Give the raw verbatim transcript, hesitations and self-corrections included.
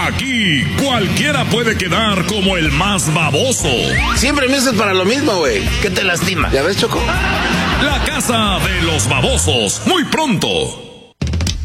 Aquí cualquiera puede quedar como el más baboso. Siempre me haces para lo mismo, güey. ¿Qué te lastima? ¿Ya ves, Choco? La Casa de los Babosos, muy pronto.